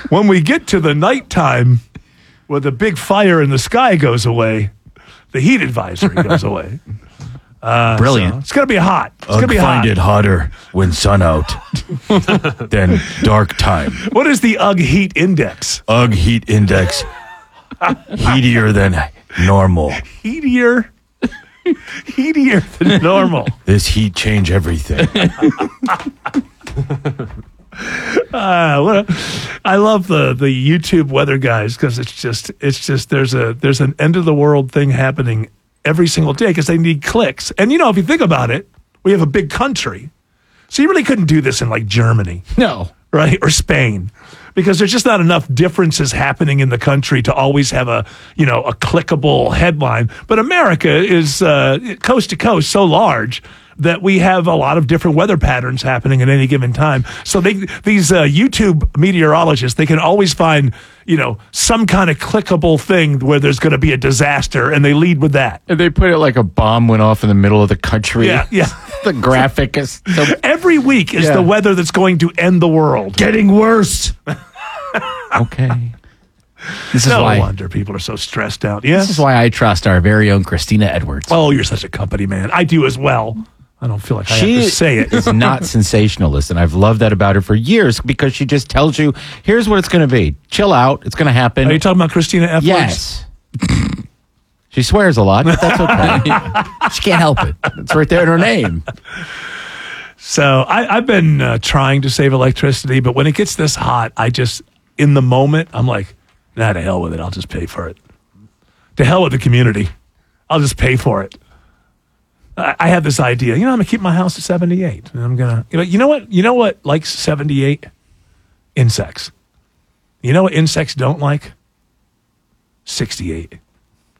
when we get to the nighttime where the big fire in the sky goes away, the heat advisory goes away. Brilliant. So it's going to be hot. It's going to be hot. Find it hotter when sun out than dark time. What is the UGG heat index? UGG heat index. Heatier than normal. Heatier than normal. This heat change everything. I love the YouTube weather guys because it's just there's an end of the world thing happening every single day because they need clicks. And if you think about it, we have a big country, so you really couldn't do this in like Germany, No. right, or Spain, because there's just not enough differences happening in the country to always have a clickable headline. But America is coast to coast so large that we have a lot of different weather patterns happening at any given time. So these YouTube meteorologists, they can always find, some kind of clickable thing where there's going to be a disaster, and they lead with that. And they put it like a bomb went off in the middle of the country. Yeah. The graphic is Every week is the weather that's going to end the world. Getting worse. okay. This is No why. wonder people are so stressed out. Yes. This is why I trust our very own Christina Edwards. Oh, you're such a company man. I do as well. I don't feel like I have to say it. Is not sensationalist, and I've loved that about her for years because she just tells you, here's what it's going to be. Chill out. It's going to happen. Are you talking about Christina Edwards? Yes. She swears a lot, but that's okay. She can't help it. It's right there in her name. So I've been trying to save electricity, but when it gets this hot, in the moment, I'm like, nah, to hell with it. I'll just pay for it. To hell with the community. I'll just pay for it. I have this idea. I'm going to keep my house at 78. And I'm going to, you know what likes 78? Insects. You know what insects don't like? 68.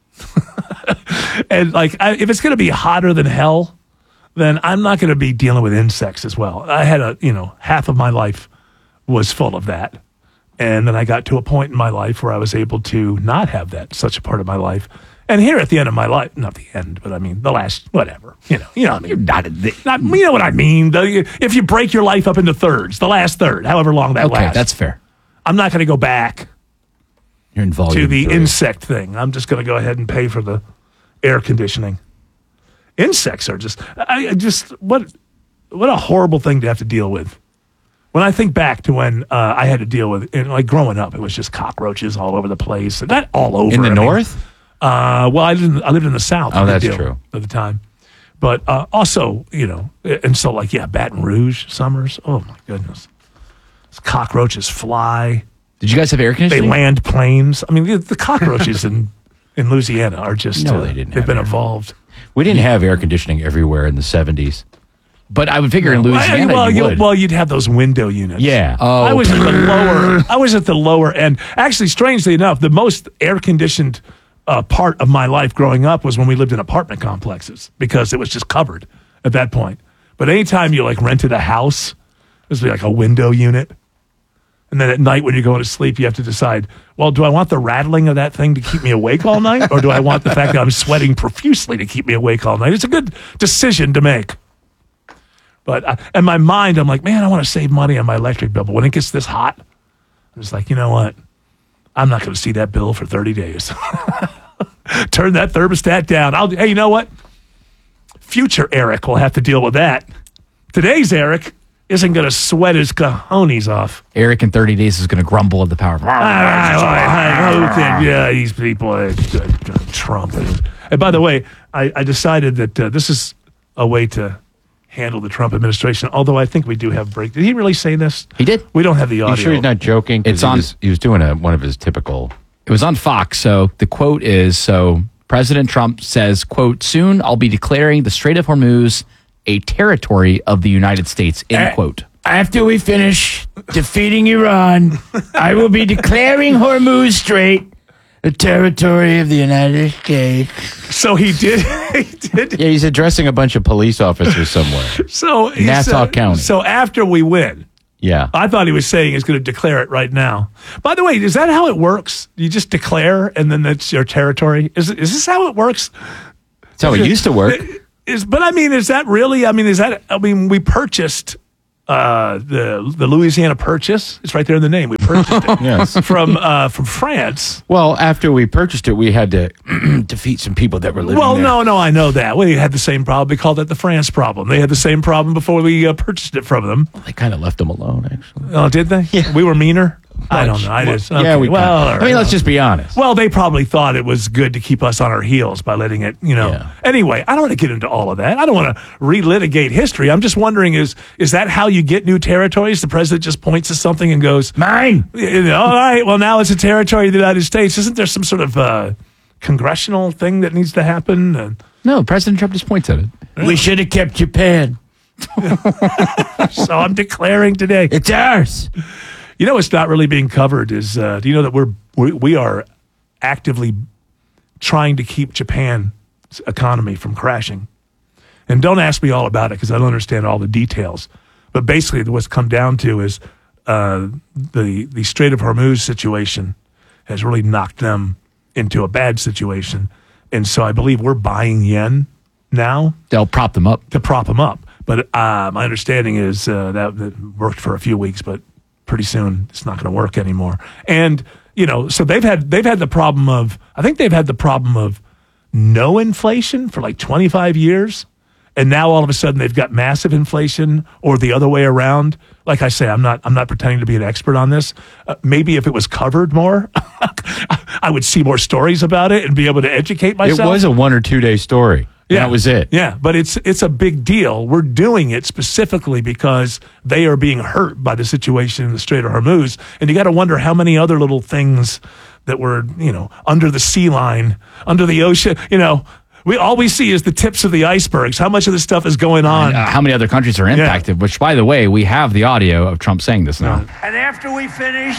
And if it's going to be hotter than hell, then I'm not going to be dealing with insects as well. I had half of my life was full of that. And then I got to a point in my life where I was able to not have that such a part of my life. And here at the end of my life, not the end, but I mean the last, whatever, you know what I mean? You know what I mean? If you break your life up into thirds, the last third, however long that lasts. Okay, that's fair. I'm not going to go back You're in volume to the 3. insect thing. I'm just going to go ahead and pay for the air conditioning. Insects are what a horrible thing to have to deal with. When I think back to when I had to deal with, growing up, it was just cockroaches all over the place. And not all over. In the north? Well, I lived in the South. Oh, that's true. At the time. But also, and so Baton Rouge summers. Oh, my goodness. Cockroaches fly. Did you guys have air They conditioning? land planes. I mean, the cockroaches in Louisiana are just, No, they didn't they've have been air. evolved. We didn't have air conditioning everywhere in the 70s. But I would figure in Louisiana you would. You'd have those window units. Yeah. Oh, I was at the lower end. Actually, strangely enough, the most air conditioned part of my life growing up was when we lived in apartment complexes because it was just covered at that point. But anytime you rented a house, this would be like a window unit. And then at night when you're going to sleep, you have to decide, well, do I want the rattling of that thing to keep me awake all night? Or do I want the fact that I'm sweating profusely to keep me awake all night? It's a good decision to make. But in my mind, I'm like, man, I want to save money on my electric bill. But when it gets this hot, I'm just like, you know what? I'm not going to see that bill for 30 days. Turn that thermostat down. Hey, you know what? Future Eric will have to deal with that. Today's Eric isn't going to sweat his cojones off. Eric in 30 days is going to grumble at the power. Yeah, these people, Trump. And by the way, I decided that this is a way to handle the Trump administration, although I think we do have break. Did he really say this? He did. We don't have the audio. You sure he's not joking? It's on. He was doing one of his typical. It was on Fox. So the quote is, President Trump says, quote, soon I'll be declaring the Strait of Hormuz a territory of the United States, end quote. After we finish defeating Iran, I will be declaring Hormuz Strait a territory of the United States. So he did. He did. Yeah, he's addressing a bunch of police officers somewhere. So Nassau County. So after we win, Yeah. I thought he was saying he's going to declare it right now. By the way, is that how it works? You just declare and then that's your territory? Is this how it works? That's how it used to work. But I mean, is that really? I mean, we purchased the Louisiana Purchase. It's right there in the name. We purchased it Yes. from France. Well, after we purchased it, we had to defeat some people that were living Well, there. no, I know that. We had the same problem. They called it the France problem. They had the same problem before we purchased it from them. They kind of left them alone, actually. Oh, did they? Yeah. We were meaner? I don't know. Yeah, we well, all right. I mean, let's just be honest. Well, they probably thought it was good to keep us on our heels by letting it, Yeah. Anyway, I don't want to get into all of that. I don't want to relitigate history. I'm just wondering, is that how you get new territories? The president just points to something and goes, Mine. all right, well, now it's a territory of the United States. Isn't there some sort of congressional thing that needs to happen? No, President Trump just points at it. We should have kept Japan. So I'm declaring today. It's ours. You know what's not really being covered is, do you know that we are actively trying to keep Japan's economy from crashing? And don't ask me all about it because I don't understand all the details. But basically what's come down to is the Strait of Hormuz situation has really knocked them into a bad situation. And so I believe we're buying yen now They'll prop them up. to prop them up. But my understanding is that worked for a few weeks, but pretty soon it's not going to work anymore. And so they've had the problem of, I think they've had the problem of no inflation for like 25 years, and now all of a sudden they've got massive inflation, or the other way around. Like I say, I'm not pretending to be an expert on this. Maybe if it was covered more, I would see more stories about it and be able to educate myself. It was a 1 or 2 day story. Yeah, That was it. Yeah, but it's a big deal. We're doing it specifically because they are being hurt by the situation in the Strait of Hormuz, and you got to wonder how many other little things that were under the sea line, under the ocean. All we see is the tips of the icebergs. How much of this stuff is going on? How many other countries are impacted? Which, by the way, we have the audio of Trump saying this now. And after we finish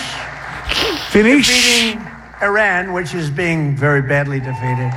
Finish. defeating Iran, which is being very badly defeated,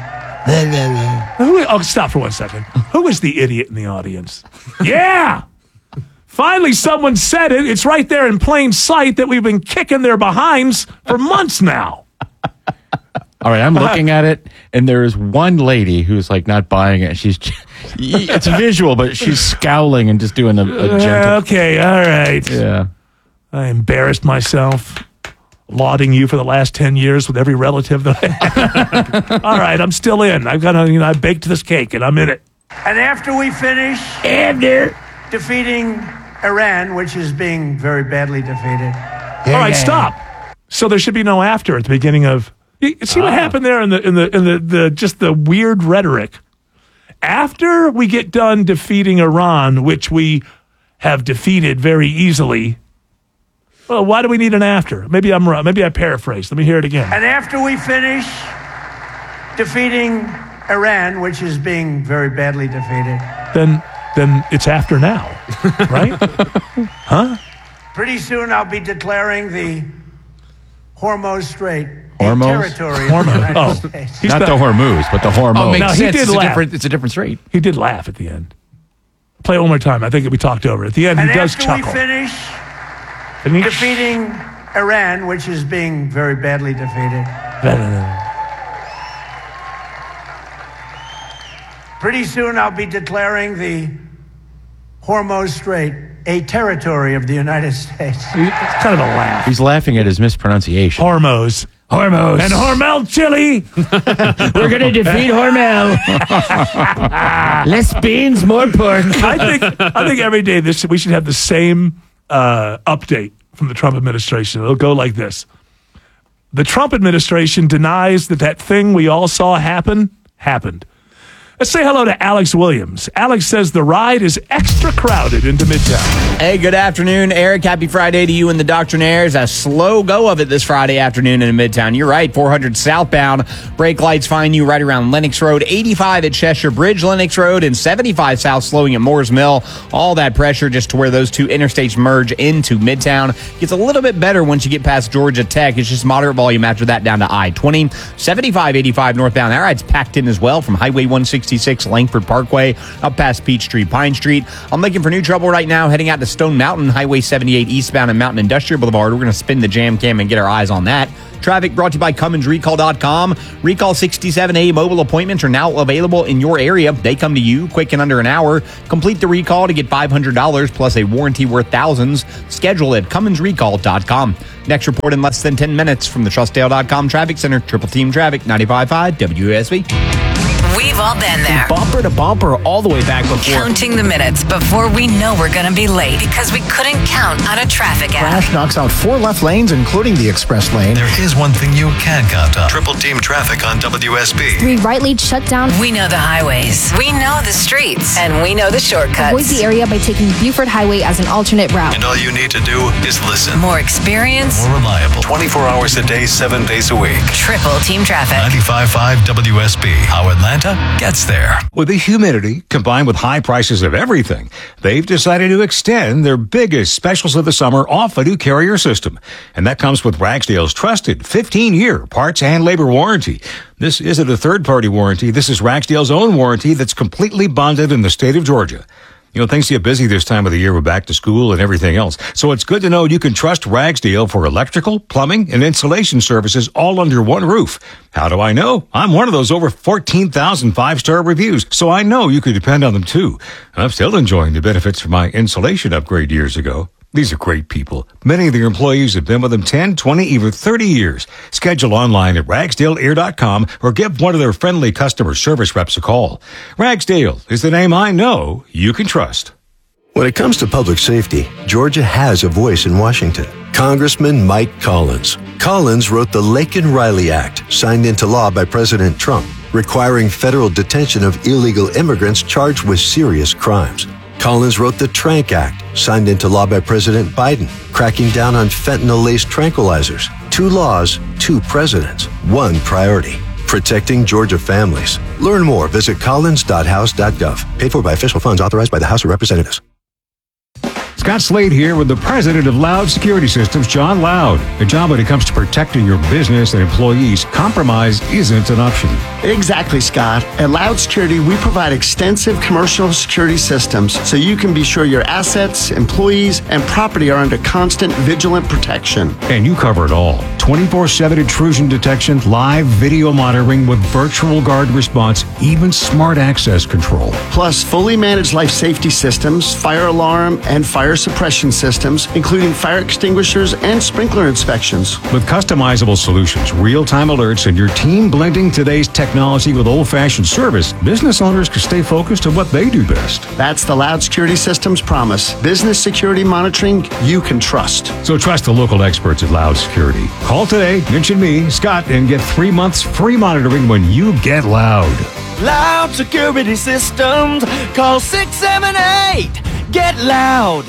Stop for 1 second. Who is the idiot in the audience? Yeah! Finally, someone said it. It's right there in plain sight that we've been kicking their behinds for months now. All right, I'm looking at it, and there's one lady who's like not buying it. It's visual, but she's scowling and just doing a gentle. Okay, all right. Yeah. I embarrassed myself lauding you for the last 10 years with every relative that I had. All right, I'm still in. I've got I baked this cake and I'm in it. and after we finish defeating Iran, which is being very badly defeated, All right, stop. So there should be no after at the beginning of. You see what happened there in the just the weird rhetoric. After we get done defeating Iran, which we have defeated very easily. Well, why do we need an after? Maybe I'm wrong. Maybe I paraphrased. Let me hear it again. and after we finish defeating Iran, which is being very badly defeated, Then it's after now, right? pretty soon I'll be declaring the Hormuz Strait a Hormuz? territory of the United Oh. States. He's Not the- the Hormuz, but the Hormuz. Oh, makes Now, he sense. did It's a laugh. it's a different strait. He did laugh at the end. Play it one more time. I think we talked over it. At the end, And he does after chuckle. we finish Finish. defeating Iran, which is being very badly defeated, pretty soon I'll be declaring the Hormuz Strait a territory of the United States. It's kind of a laugh. He's laughing at his mispronunciation. Hormuz. And Hormel chili. We're going to defeat Hormel. Less beans, more pork. I think every day we should have the same update from the Trump administration. It'll go like this. The Trump administration denies that thing we all saw happened. Let's say hello to Alex Williams. Alex says the ride is extra crowded into Midtown. Hey, good afternoon, Eric. Happy Friday to you and the Doctrinaires. A slow go of it this Friday afternoon in Midtown. You're right, 400 southbound. Brake lights find you right around Lenox Road, 85 at Cheshire Bridge, Lenox Road, and 75 south slowing at Moores Mill. All that pressure just to where those two interstates merge into Midtown. Gets a little bit better once you get past Georgia Tech. It's just moderate volume after that down to I-20. 75, 85 northbound. That ride's packed in as well from Highway 160 66 Langford Parkway, up past Peachtree, Pine Street. I'm looking for new trouble right now, heading out to Stone Mountain, Highway 78 eastbound and Mountain Industrial Boulevard. We're going to spin the jam cam and get our eyes on that. Traffic brought to you by CummonsRecall.com. Recall 67A mobile appointments are now available in your area. They come to you quick in under an hour. Complete the recall to get $500 plus a warranty worth thousands. Schedule at CummonsRecall.com. Next report in less than 10 minutes from the TrustDale.com Traffic Center. Triple Team Traffic, 95.5 WSB. We've all been there. Bumper to bumper all the way back before. Counting the minutes before we know we're going to be late because we couldn't count on a traffic app. Crash knocks out 4 left lanes, including the express lane. There is one thing you can count on. Triple Team Traffic on WSB. 3 right lanes shut down. We know the highways. We know the streets. And we know the shortcuts. Avoid the area by taking Buford Highway as an alternate route. And all you need to do is listen. More experience. More reliable. 24 hours a day, 7 days a week. Triple Team Traffic. 95.5 WSB. How Atlanta gets there. With the humidity combined with high prices of everything, they've decided to extend their biggest specials of the summer off a new Carrier system. And that comes with Ragsdale's trusted 15-year parts and labor warranty. This isn't a third-party warranty. This is Ragsdale's own warranty that's completely bonded in the state of Georgia. You know, things get busy this time of the year with back to school and everything else. So it's good to know you can trust Ragsdale for electrical, plumbing, and insulation services all under one roof. How do I know? I'm one of those over 14,000 5-star reviews, so I know you can depend on them too. I'm still enjoying the benefits from my insulation upgrade years ago. These are great people. Many of their employees have been with them 10, 20, even 30 years. Schedule online at RagsdaleAir.com or give one of their friendly customer service reps a call. Ragsdale is the name I know you can trust. When it comes to public safety, Georgia has a voice in Washington. Congressman Mike Collins. Collins wrote the Laken-Riley Act, signed into law by President Trump, requiring federal detention of illegal immigrants charged with serious crimes. Collins wrote the Trank Act, signed into law by President Biden, cracking down on fentanyl-laced tranquilizers. 2 laws, 2 presidents, 1 priority. Protecting Georgia families. Learn more. Visit collins.house.gov. Paid for by official funds authorized by the House of Representatives. Scott Slade here with the president of Loud Security Systems, John Loud. A job when it comes to protecting your business and employees, compromise isn't an option. Exactly, Scott. At Loud Security, we provide extensive commercial security systems so you can be sure your assets, employees, and property are under constant vigilant protection. And you cover it all. 24/7 intrusion detection, live video monitoring with virtual guard response, even smart access control. Plus, fully managed life safety systems, fire alarm, and fire suppression systems, including fire extinguishers and sprinkler inspections. With customizable solutions, real-time alerts, and your team blending today's technology with old-fashioned service, business owners can stay focused on what they do best. That's the Loud Security Systems promise. Business security monitoring you can trust. So trust the local experts at Loud Security. Call today, mention me, Scott, and get 3 months free monitoring when you get Loud. Loud Security Systems. Call 678. Get Loud.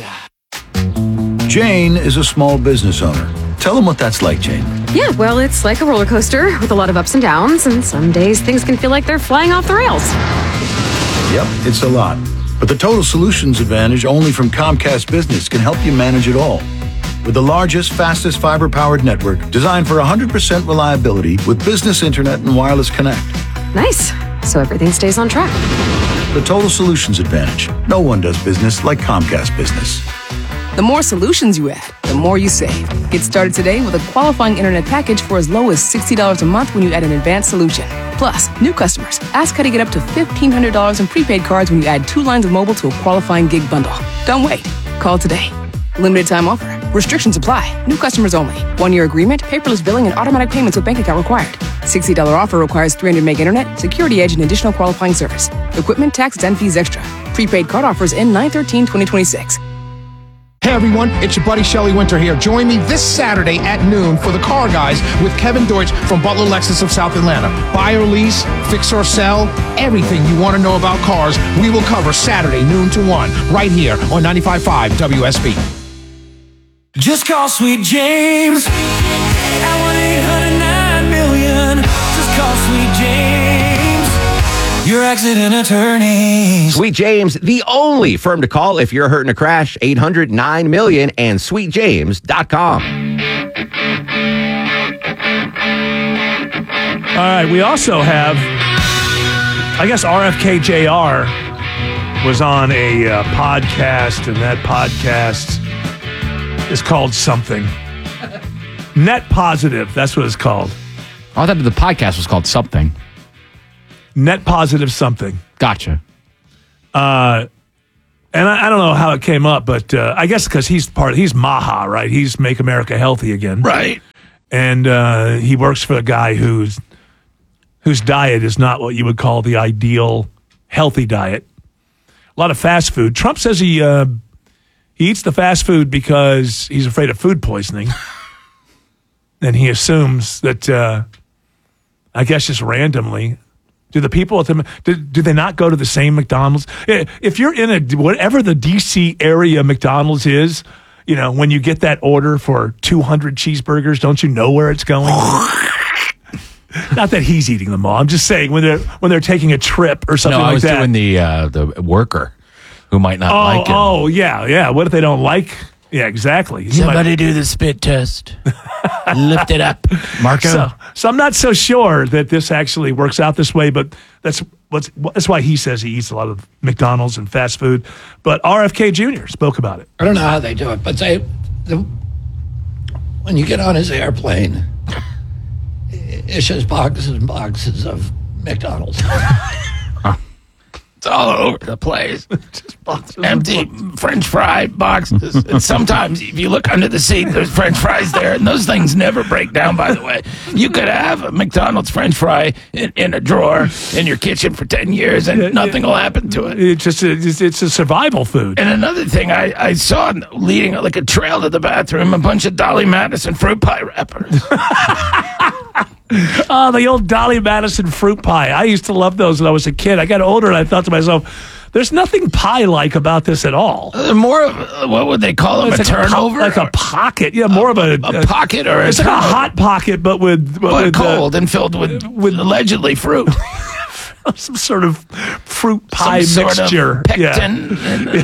Jane is a small business owner. Tell them what that's like, Jane. Yeah, well, it's like a roller coaster with a lot of ups and downs, and some days things can feel like they're flying off the rails. Yep, it's a lot. But the Total Solutions Advantage only from Comcast Business can help you manage it all. With the largest, fastest fiber-powered network designed for 100% reliability with business internet and wireless connect. Nice. So everything stays on track. The Total Solutions Advantage. No one does business like Comcast Business. The more solutions you add, the more you save. Get started today with a qualifying internet package for as low as $60 a month when you add an advanced solution. Plus, new customers, ask how to get up to $1,500 in prepaid cards when you add 2 lines of mobile to a qualifying gig bundle. Don't wait. Call today. Limited time offer. Restrictions apply. New customers only. 1-year agreement, paperless billing, and automatic payments with bank account required. $60 offer requires 300 meg internet, security edge, and additional qualifying service. Equipment, taxes, and fees extra. Prepaid card offers end 9/13/2026. Hey everyone, it's your buddy Shelly Winter here. Join me this Saturday at noon for the Car Guys with Kevin Deutsch from Butler Lexus of South Atlanta. Buy or lease, fix or sell, everything you want to know about cars, we will cover Saturday noon to 1 right here on 95.5 WSB. Just call Sweet James at 1-800-9-million. Just call Sweet James, your accident attorney. Sweet James, the only firm to call if you're hurt in a crash. 800-9-million and sweetjames.com. All right, we also have I guess RFK Jr. was on a podcast, and that podcast is called something. Net Positive, that's what it's called. I thought the podcast was called something. Net Positive something. Gotcha. And I don't know how it came up, but I guess because he's MAHA, right? He's Make America Healthy Again. Right. And he works for a guy whose diet is not what you would call the ideal healthy diet. A lot of fast food. Trump says he eats the fast food because he's afraid of food poisoning. And he assumes that, I guess just randomly, do the people with him, do they not go to the same McDonald's? If you're in whatever the D.C. area McDonald's is, you know, when you get that order for 200 cheeseburgers, don't you know where it's going? Not that he's eating them all. I'm just saying when they're taking a trip or something like that. No, I was doing the worker who might not like it. Oh, yeah. What if they don't like? Yeah, exactly. Somebody do the spit test. Lift it up, Marco. So I'm not so sure that this actually works out this way, but that's why he says he eats a lot of McDonald's and fast food. But RFK Jr. spoke about it. I don't know how they do it, but when you get on his airplane, it's just boxes and boxes of McDonald's. It's all over the place. Just empty French fry boxes. And sometimes if you look under the seat, there's French fries there, and those things never break down, by the way. You could have a McDonald's French fry in a drawer in your kitchen for 10 years, and nothing will happen to it. It's a survival food. And another thing, I saw leading like a trail to the bathroom, a bunch of Dolly Madison fruit pie wrappers. Oh, the old Dolly Madison fruit pie. I used to love those when I was a kid. I got older and I thought to myself, there's nothing pie-like about this at all. More of, what would they call them, a turnover? Like a pocket. Yeah, more of a pocket or it's like a hot pocket, but with cold and filled with allegedly fruit. Some sort of fruit pie mixture. Pectin.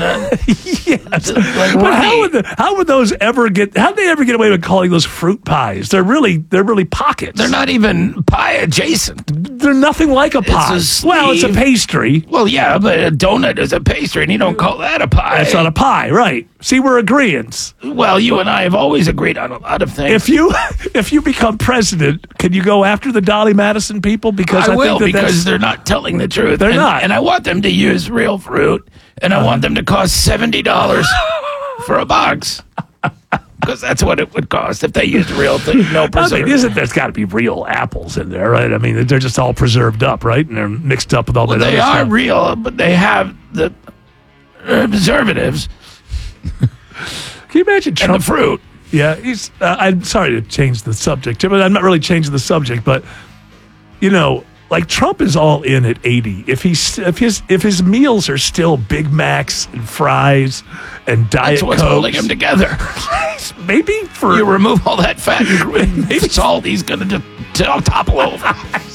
Yes. But how would those ever get? How did they ever get away with calling those fruit pies? They're really pockets. They're not even pie adjacent. They're nothing like a pie. It's a pastry. Well, yeah, but a donut is a pastry, and you don't call that a pie. That's not a pie, right? See, we're agreeing. Well, you and I have always agreed on a lot of things. If you become president, can you go after the Dolly Madison people? Because I will, because they're not telling the truth. They're not. And I want them to use real fruit, and I want them to cost $70 for a box. Because that's what it would cost if they used real things, no preservatives. There's got to be real apples in there, right? I mean, they're just all preserved up, right? And they're mixed up with all that other stuff. They are real, but they have the preservatives. Can you imagine Trump? And the fruit. Yeah, I'm sorry to change the subject, but I'm not really changing the subject, but, you know, like Trump is all in at 80. If his meals are still Big Macs and fries and Diet Coke, that's what's holding him together. Maybe you remove all that fat, maybe salt, he's going to just topple over.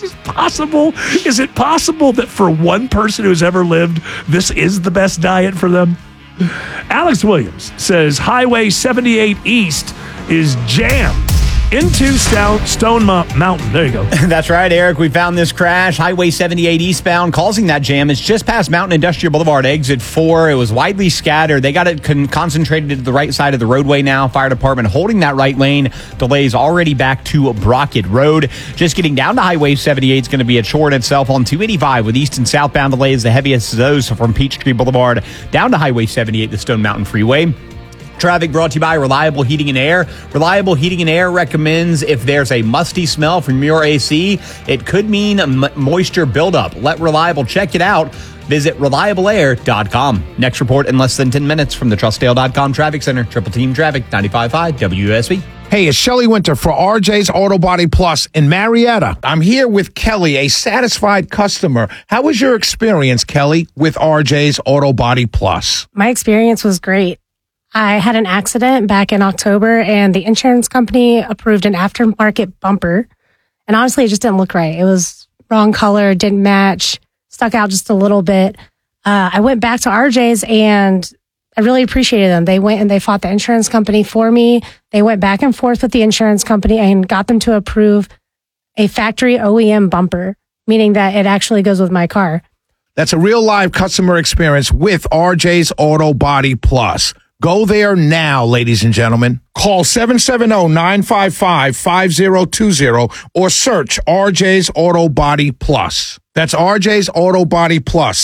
Is it possible that for one person who's ever lived, this is the best diet for them? Alex Williams says Highway 78 East is jammed into Stone Mountain. There you go. That's right, Eric. We found this crash. Highway 78 eastbound causing that jam. It's just past Mountain Industrial Boulevard, exit 4. It was widely scattered. They got it concentrated to the right side of the roadway now. Fire department holding that right lane. Delays already back to Brockett Road. Just getting down to Highway 78 is going to be a chore in itself on 285 with east and southbound delays. The heaviest of those from Peachtree Boulevard down to Highway 78, the Stone Mountain Freeway. Traffic brought to you by Reliable Heating and Air. Reliable Heating and Air recommends if there's a musty smell from your AC, it could mean moisture buildup. Let Reliable check it out. Visit ReliableAir.com. Next report in less than 10 minutes from the TrustDale.com Traffic Center. Triple Team Traffic, 95.5 WSB. Hey, it's Shelley Winter for RJ's Auto Body Plus in Marietta. I'm here with Kelly, a satisfied customer. How was your experience, Kelly, with RJ's Auto Body Plus? My experience was great. I had an accident back in October, and the insurance company approved an aftermarket bumper. And honestly, it just didn't look right. It was wrong color, didn't match, stuck out just a little bit. I went back to RJ's, and I really appreciated them. They went and they fought the insurance company for me. They went back and forth with the insurance company and got them to approve a factory OEM bumper, meaning that it actually goes with my car. That's a real live customer experience with RJ's Auto Body Plus. Go there now, ladies and gentlemen. Call 770-955-5020 or search RJ's Auto Body Plus. That's RJ's Auto Body Plus,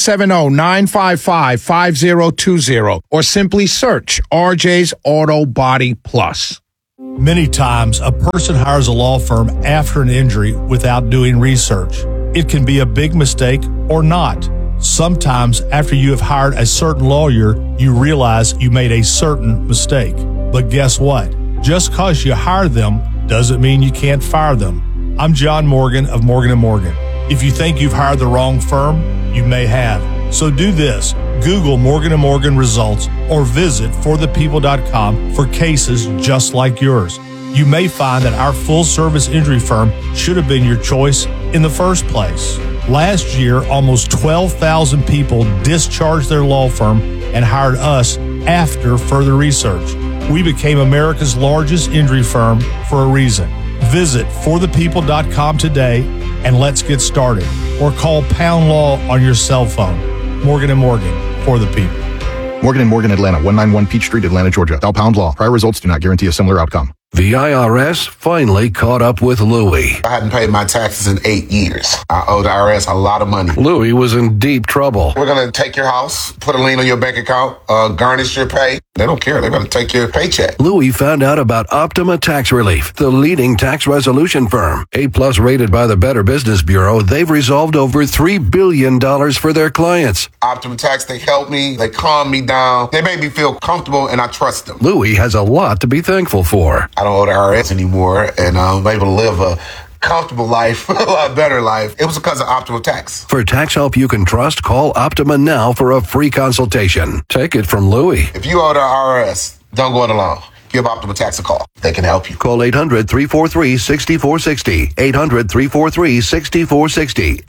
770-955-5020 or simply search RJ's Auto Body Plus. Many times, a person hires a law firm after an injury without doing research. It can be a big mistake or not. Sometimes, after you have hired a certain lawyer, you realize you made a certain mistake. But guess what? Just because you hired them doesn't mean you can't fire them. I'm John Morgan of Morgan & Morgan. If you think you've hired the wrong firm, you may have. So do this. Google Morgan & Morgan results or visit forthepeople.com for cases just like yours. You may find that our full-service injury firm should have been your choice in the first place. Last year, almost 12,000 people discharged their law firm and hired us after further research. We became America's largest injury firm for a reason. Visit forthepeople.com today and let's get started. Or call Pound Law on your cell phone. Morgan & Morgan, for the people. Morgan & Morgan, Atlanta, 191 Peachtree, Atlanta, Georgia. Dial Pound Law. Prior results do not guarantee a similar outcome. The IRS finally caught up with Louie. I hadn't paid my taxes in 8 years. I owe the IRS a lot of money. Louie was in deep trouble. We're going to take your house, put a lien on your bank account, garnish your pay. They don't care. They're going to take your paycheck. Louie found out about Optima Tax Relief, the leading tax resolution firm. A-plus rated by the Better Business Bureau, they've resolved over $3 billion for their clients. Optima Tax, they help me. They calm me down. They make me feel comfortable, and I trust them. Louie has a lot to be thankful for. I don't owe the IRS anymore, and I'm able to live a comfortable life, a lot better life. It was because of Optima Tax. For tax help you can trust, call Optima now for a free consultation. Take it from Louie. If you owe the IRS, don't go it alone. Give Optima Tax a call. They can help you. Call 800-343-6460. 800-343-6460.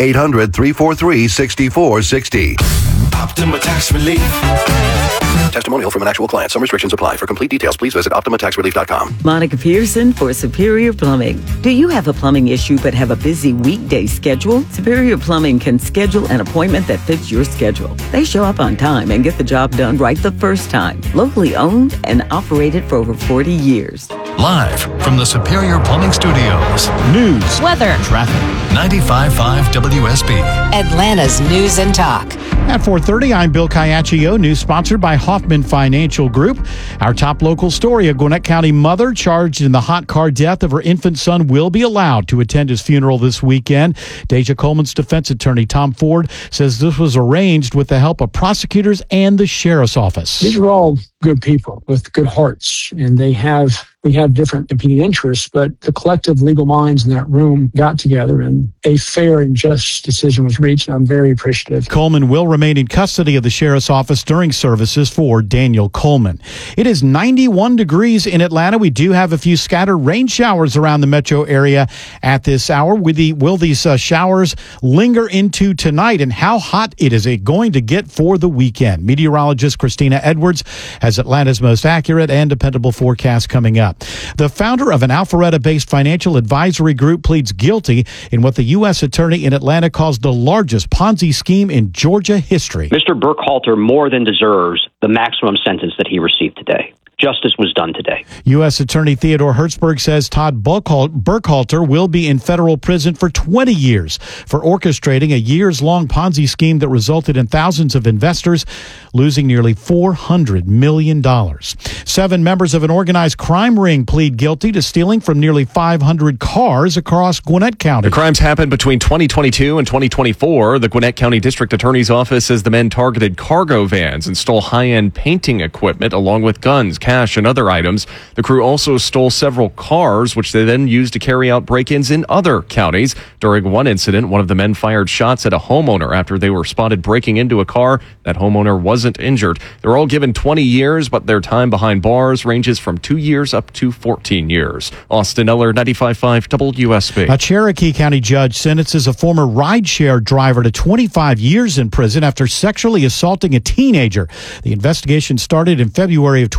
800-343-6460. Optima Tax Relief. Testimonial from an actual client. Some restrictions apply. For complete details, please visit OptimaTaxRelief.com. Monica Pearson for Superior Plumbing. Do you have a plumbing issue but have a busy weekday schedule? Superior Plumbing can schedule an appointment that fits your schedule. They show up on time and get the job done right the first time. Locally owned and operated for over 40 years. Live from the Superior Plumbing Studios. News, weather, traffic. 95.5 WSB. Atlanta's News and Talk. At 4:30, I'm Bill Caiaccio. News sponsored by Hoffman Financial Group. Our top local story, a Gwinnett County mother charged in the hot car death of her infant son will be allowed to attend his funeral this weekend. Deja Coleman's defense attorney, Tom Ford, says this was arranged with the help of prosecutors and the sheriff's office. These are all good people with good hearts, and we have different competing interests, but the collective legal minds in that room got together and a fair and just decision was reached, and I'm very appreciative. Coleman will remain in custody of the sheriff's office during services for Daniel Coleman. It is 91 degrees in Atlanta. We do have a few scattered rain showers around the metro area at this hour. Will these showers linger into tonight, and how hot is it going to get for the weekend? Meteorologist Christina Edwards has Atlanta's most accurate and dependable forecast coming up. The founder of an Alpharetta-based financial advisory group pleads guilty in what the U.S. attorney in Atlanta calls the largest Ponzi scheme in Georgia history. Mr. Burkhalter more than deserves the maximum sentence that he received today. Justice was done today. U.S. Attorney Theodore Hertzberg says Todd Burkhalter will be in federal prison for 20 years for orchestrating a years-long Ponzi scheme that resulted in thousands of investors losing nearly $400 million. 7 members of an organized crime ring plead guilty to stealing from nearly 500 cars across Gwinnett County. The crimes happened between 2022 and 2024. The Gwinnett County District Attorney's Office says the men targeted cargo vans and stole high-end painting equipment along with guns, cash, and other items. The crew also stole several cars, which they then used to carry out break-ins in other counties. During one incident, one of the men fired shots at a homeowner after they were spotted breaking into a car. That homeowner wasn't injured. They're all given 20 years, but their time behind bars ranges from 2 years up to 14 years. Austin Eller, 95.5 WSB. A Cherokee County judge sentences a former rideshare driver to 25 years in prison after sexually assaulting a teenager. The investigation started in February of 2021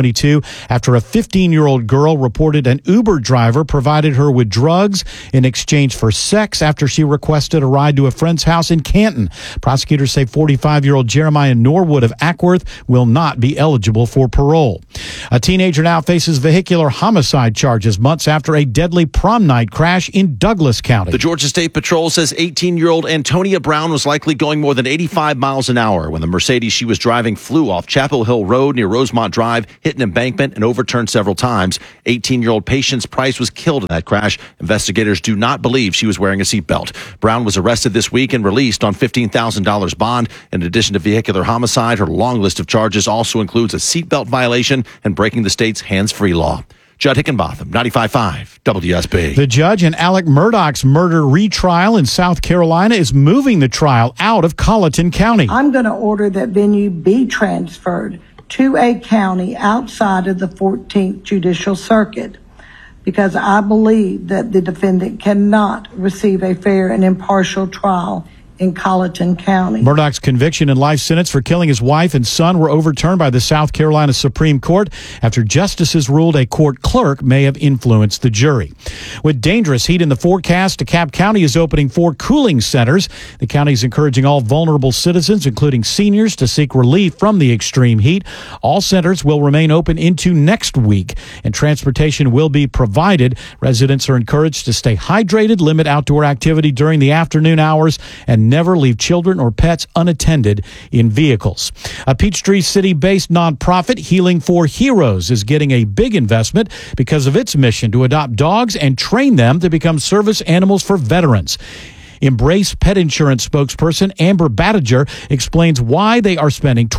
2022 after a 15-year-old girl reported an Uber driver provided her with drugs in exchange for sex after she requested a ride to a friend's house in Canton. Prosecutors say 45-year-old Jeremiah Norwood of Ackworth will not be eligible for parole. A teenager now faces vehicular homicide charges months after a deadly prom night crash in Douglas County. The Georgia State Patrol says 18-year-old Antonia Brown was likely going more than 85 miles an hour when the Mercedes she was driving flew off Chapel Hill Road near Rosemont Drive, hit an embankment, and overturned several times. 18-year-old Patience Price was killed in that crash. Investigators do not believe she was wearing a seatbelt. Brown was arrested this week and released on $15,000 bond. In addition to vehicular homicide, her long list of charges also includes a seatbelt violation and breaking the state's hands-free law. Judd Hickenbotham, 95.5 WSB. The judge in Alec Murdaugh's murder retrial in South Carolina is moving the trial out of Colleton County. I'm going to order that venue be transferred to a county outside of the 14th Judicial Circuit because I believe that the defendant cannot receive a fair and impartial trial in Colleton County. Murdaugh's conviction and life sentence for killing his wife and son were overturned by the South Carolina Supreme Court after justices ruled a court clerk may have influenced the jury. With dangerous heat in the forecast, DeKalb County is opening 4 cooling centers. The county is encouraging all vulnerable citizens, including seniors, to seek relief from the extreme heat. All centers will remain open into next week, and transportation will be provided. Residents are encouraged to stay hydrated, limit outdoor activity during the afternoon hours, and never leave children or pets unattended in vehicles. A Peachtree City-based nonprofit, Healing for Heroes, is getting a big investment because of its mission to adopt dogs and train them to become service animals for veterans. Embrace Pet Insurance spokesperson Amber Badiger explains why they are spending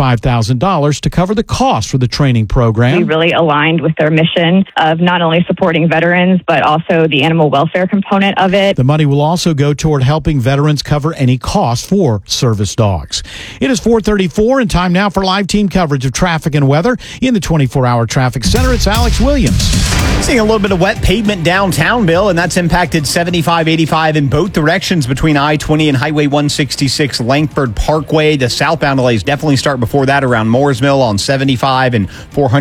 $25,000 to cover the cost for the training program. We really aligned with their mission of not only supporting veterans, but also the animal welfare component of it. The money will also go toward helping veterans cover any cost for service dogs. It is 4:34 and time now for live team coverage of traffic and weather. In the 24-hour traffic center, it's Alex Williams. Seeing a little bit of wet pavement downtown, Bill, and that's impacted 75, 85 in both directions between I-20 and Highway 166 Langford Parkway. The southbound delays definitely start before that around Moores Mill on 75 and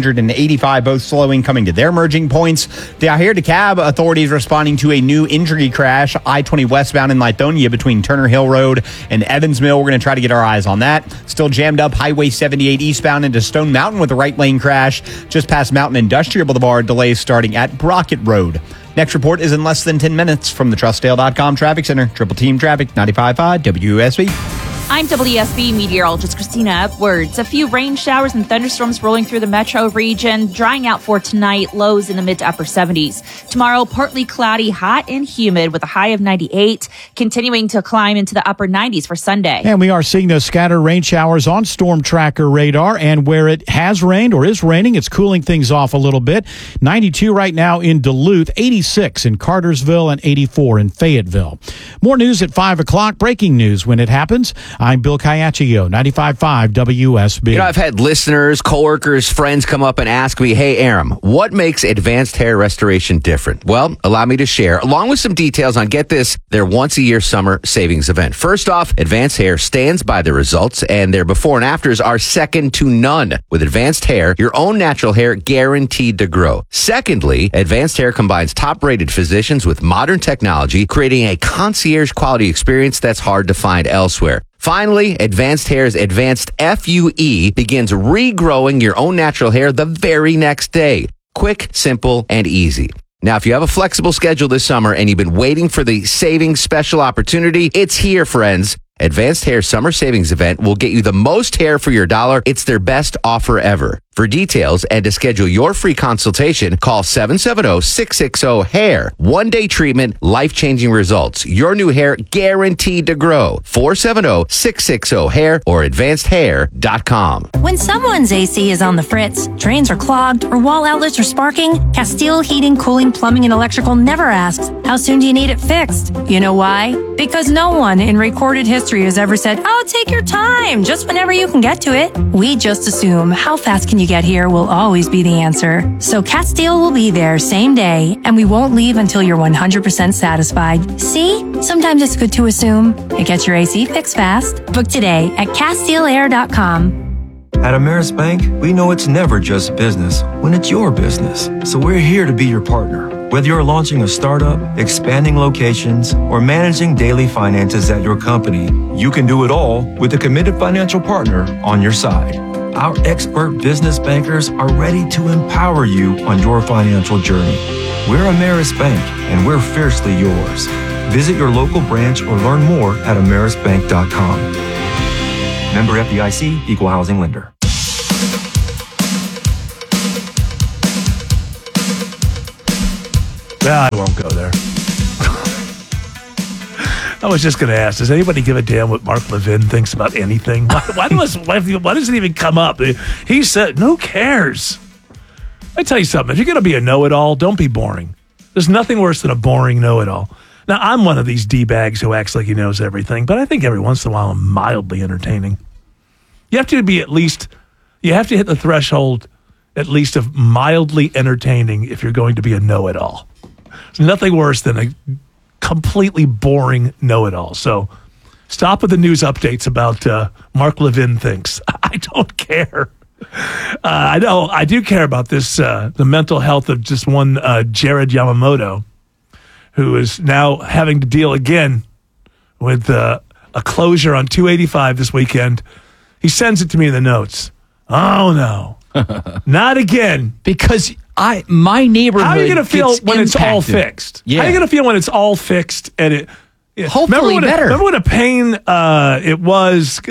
485, both slowing, coming to their merging points. Down here, DeKalb authorities responding to a new injury crash, I-20 westbound in Lithonia between Turner Hill Road and Evans Mill. We're going to try to get our eyes on that. Still jammed up Highway 78 eastbound into Stone Mountain with a right lane crash just past Mountain Industrial Boulevard. Delays starting at Brockett Road. Next report is in less than 10 minutes from the TrustDale.com Traffic Center. Triple Team Traffic, 95.5 WSB. I'm WSB meteorologist Christina Upwards. A few rain showers and thunderstorms rolling through the metro region, drying out for tonight, lows in the mid to upper 70s. Tomorrow, partly cloudy, hot and humid with a high of 98, continuing to climb into the upper 90s for Sunday. And we are seeing those scattered rain showers on Storm Tracker radar, and where it has rained or is raining, it's cooling things off a little bit. 92 right now in Duluth, 86 in Cartersville, and 84 in Fayetteville. More news at 5 o'clock, breaking news when it happens. I'm Bill Caiaccio, 95.5 WSB. You know, I've had listeners, coworkers, friends come up and ask me, hey, Aram, what makes Advanced Hair Restoration different? Well, allow me to share, along with some details on, get this, their once-a-year summer savings event. First off, Advanced Hair stands by their results, and their before and afters are second to none. With Advanced Hair, your own natural hair guaranteed to grow. Secondly, Advanced Hair combines top-rated physicians with modern technology, creating a concierge-quality experience that's hard to find elsewhere. Finally, Advanced Hair's Advanced FUE begins regrowing your own natural hair the very next day. Quick, simple, and easy. Now, if you have a flexible schedule this summer and you've been waiting for the savings special opportunity, it's here, friends. Advanced Hair Summer Savings Event will get you the most hair for your dollar. It's their best offer ever. For details and to schedule your free consultation, call 770-660-HAIR. One-day treatment, life-changing results. Your new hair guaranteed to grow. 470-660-HAIR or advancedhair.com. When someone's AC is on the fritz, drains are clogged, or wall outlets are sparking, Castile Heating, Cooling, Plumbing, and Electrical never asks, how soon do you need it fixed? You know why? Because no one in recorded history has ever said, oh, take your time, just whenever you can get to it. We just assume, how fast can you get here will always be the answer. So Castile will be there same day, and we won't leave until you're 100% satisfied. See? Sometimes it's good to assume. It gets your AC fixed fast. Book today at CastileAir.com. At Ameris Bank, we know it's never just business when it's your business. So we're here to be your partner. Whether you're launching a startup, expanding locations, or managing daily finances at your company, you can do it all with a committed financial partner on your side. Our expert business bankers are ready to empower you on your financial journey. We're Ameris Bank, and we're fiercely yours. Visit your local branch or learn more at amerisbank.com. Member FDIC, Equal Housing Lender. I won't go there. I was just going to ask, does anybody give a damn what Mark Levin thinks about anything? Why does it even come up? He said, who cares? I tell you something, if you're going to be a know-it-all, don't be boring. There's nothing worse than a boring know-it-all. Now, I'm one of these D-bags who acts like he knows everything, but I think every once in a while I'm mildly entertaining. You have to hit the threshold at least of mildly entertaining if you're going to be a know-it-all. There's nothing worse than a completely boring know-it-all. So stop with the news updates about Mark Levin thinks. I don't care. I know I do care about this, the mental health of just one Jared Yamamoto, who is now having to deal again with a closure on 285 this weekend. He sends it to me in the notes. Oh, no. Not again. Because my neighborhood. How are you going to feel when it's all fixed? Yeah. How are you going to feel when it's all fixed and it? Hopefully better. Remember when a pain it was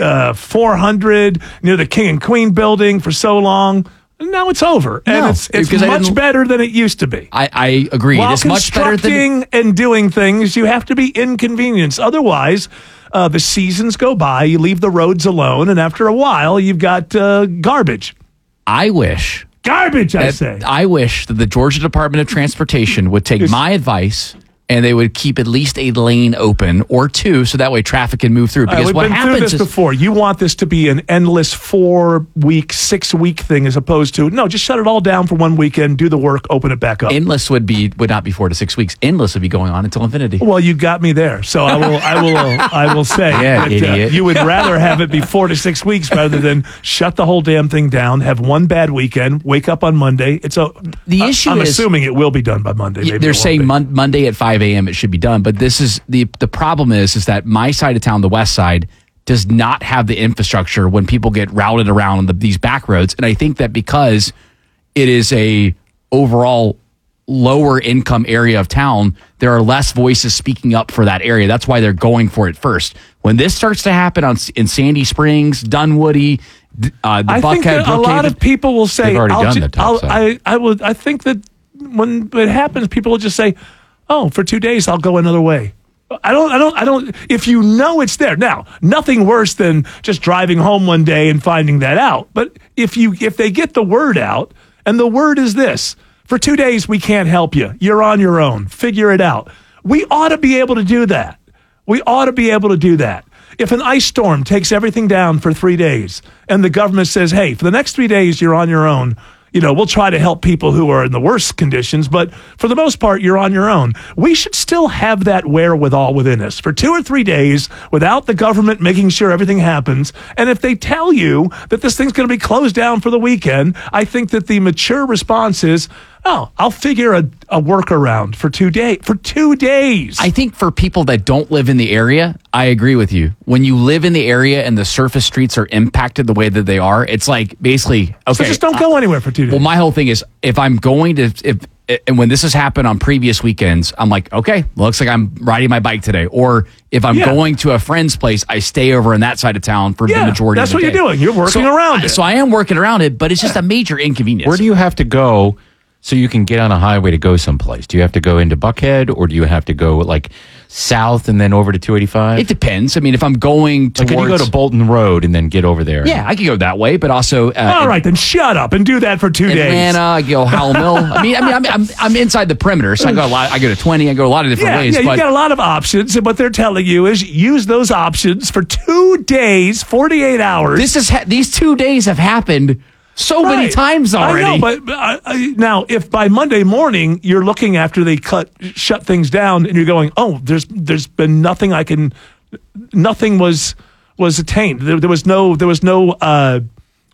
400 near the King and Queen building for so long? Now it's over, and it's much better than it used to be. I agree. While it's much better than constructing and doing things, you have to be inconvenienced. Otherwise, the seasons go by. You leave the roads alone, and after a while, you've got garbage. I wish that the Georgia Department of Transportation would take my advice and they would keep at least a lane open or two so that way traffic can move through. Because we've what been happens through this before. You want this to be an endless 4-week, 6-week thing as opposed to, no, just shut it all down for one weekend, do the work, open it back up. Endless would not be 4 to 6 weeks. Endless would be going on until infinity. Well, you got me there. So I will say that idiot. You would rather have it be 4 to 6 weeks rather than shut the whole damn thing down, have one bad weekend, wake up on Monday. I'm assuming it will be done by Monday. Maybe they're saying Monday at 5 a.m. it should be done. But this is the problem is that my side of town, the west side, does not have the infrastructure when people get routed around on these back roads. And I think that because it is a overall lower income area of town, there are less voices speaking up for that area. That's why they're going for it first. When this starts to happen in Sandy Springs, Dunwoody, I think that a lot of people will say, I think that when it happens, people will just say, oh, for 2 days, I'll go another way. I don't, if you know it's there. Now, nothing worse than just driving home one day and finding that out. But if they get the word out, and the word is this, for 2 days, we can't help you. You're on your own. Figure it out. We ought to be able to do that. If an ice storm takes everything down for 3 days, and the government says, hey, for the next 3 days, you're on your own, we'll try to help people who are in the worst conditions, but for the most part, you're on your own. We should still have that wherewithal within us for 2 or 3 days without the government making sure everything happens. And if they tell you that this thing's going to be closed down for the weekend, I think that the mature response is, oh, I'll figure a workaround for 2 days. For 2 days. I think for people that don't live in the area, I agree with you. When you live in the area and the surface streets are impacted the way that they are, it's like basically, okay. So just don't go anywhere for 2 days. Well, my whole thing is if I'm going to, and when this has happened on previous weekends, I'm like, okay, looks like I'm riding my bike today. Or if I'm going to a friend's place, I stay over on that side of town for the majority of the day. That's what you're doing. You're working around it. So I am working around it, but it's just a major inconvenience. Where do you have to go so you can get on a highway to go someplace? Do you have to go into Buckhead, or do you have to go like south and then over to 285? It depends. I mean, if I'm going towards... Can you go to Bolton Road and then get over there? Yeah, I could go that way, but also... all right, then shut up and do that for 2 days. Atlanta, I go Howell Mill. I'm inside the perimeter, so I go to 20, I go a lot of different ways. Yeah, but you've got a lot of options, and what they're telling you is use those options for 2 days, 48 hours. These 2 days have happened so many times already. I know, but now if by Monday morning you're looking after they shut things down and you're going, oh, there's been nothing nothing was attained. There was no